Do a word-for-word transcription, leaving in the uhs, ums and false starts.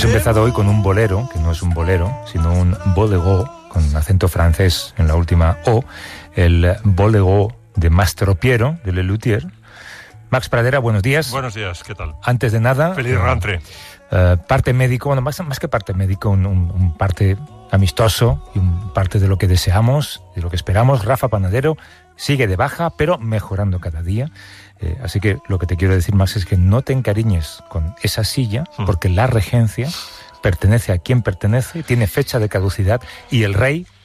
Hemos empezado hoy con un bolero, que no es un bolero, sino un bolero, con acento francés en la última O, el bolero de Mastro Piero, de Lelutier. Max Pradera, buenos días. Buenos días, ¿qué tal? Antes de nada... Feliz rentre. Uh, parte médico, bueno, más, más que parte médico, un, un, un parte amistoso y un parte de lo que deseamos, de lo que esperamos. Rafa Panadero sigue de baja, pero mejorando cada día. Eh, así que lo que te quiero decir, Max, es que no te encariñes con esa silla, porque la regencia pertenece a quien pertenece, tiene fecha de caducidad y el rey